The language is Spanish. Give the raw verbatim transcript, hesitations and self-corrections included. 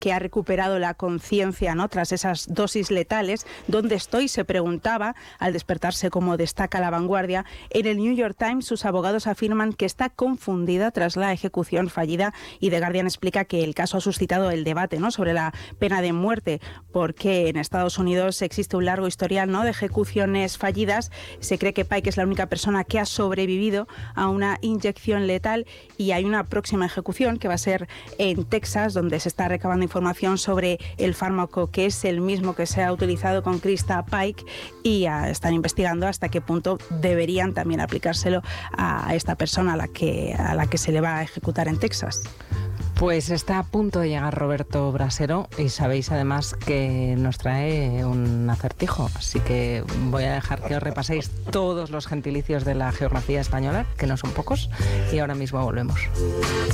que ha recuperado la conciencia, ¿no?, tras esas dosis letales. ¿Dónde estoy?, se preguntaba al despertarse, como destaca La Vanguardia. En el New York Times, sus abogados afirman que está confundida tras la ejecución fallida, y The Guardian explica que el caso ha suscitado el debate, ¿no?, sobre la pena de muerte, porque en Estados Unidos existe un largo historial, ¿no?, de ejecuciones fallidas. Se cree que Pike es la única persona que ha sobrevivido a una inyección letal, y hay una próxima ejecución que va a ser en Texas, donde se está recabando información sobre el fármaco, que es el mismo que se ha utilizado con Krista Pike, y uh, están investigando hasta qué punto deberían también aplicárselo a esta persona a la que, a la que se le va a ejecutar en Texas. Pues está a punto de llegar Roberto Brasero, y sabéis además que nos trae un acertijo, así que voy a dejar que os repaséis todos los gentilicios de la geografía española, que no son pocos, y ahora mismo volvemos.